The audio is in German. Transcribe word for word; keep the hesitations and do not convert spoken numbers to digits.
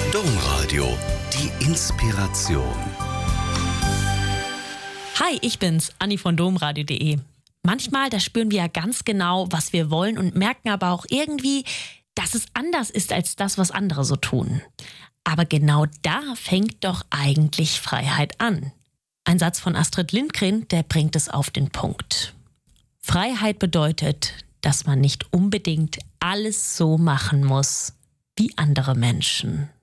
Domradio, die Inspiration. Hi, ich bin's, Anni von domradio punkt de. Manchmal, da spüren wir ja ganz genau, was wir wollen und merken aber auch irgendwie, dass es anders ist als das, was andere so tun. Aber genau da fängt doch eigentlich Freiheit an. Ein Satz von Astrid Lindgren, der bringt es auf den Punkt. Freiheit bedeutet, dass man nicht unbedingt alles so machen muss wie andere Menschen.